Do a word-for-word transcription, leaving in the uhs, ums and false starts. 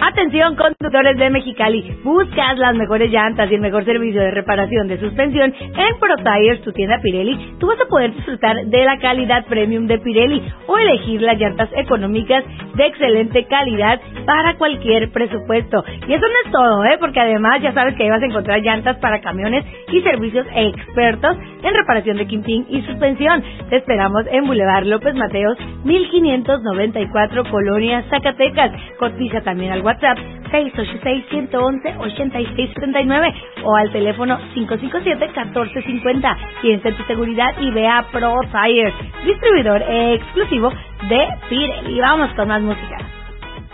Atención, conductores de Mexicali, buscas las mejores llantas y el mejor servicio de reparación de suspensión en Pro Tires, tu tienda Pirelli. Tú vas a poder disfrutar de la calidad premium de Pirelli o elegir las llantas económicas de excelente calidad para cualquier presupuesto. Y eso no es todo, ¿eh? Porque además ya sabes que ahí vas a encontrar llantas para camiones y servicios expertos en reparación de quintín y suspensión. Te esperamos en Boulevard López Mateos, mil quinientos noventa y cuatro, Colonia, Zacatecas. Cotiza también al WhatsApp seis ocho seis, uno uno uno, ocho seis siete nueve o al teléfono cinco cinco siete, uno cuatro cinco cero. Piensa en tu seguridad y ve a Pro Tires, distribuidor exclusivo de Pirelli. Vamos con más música.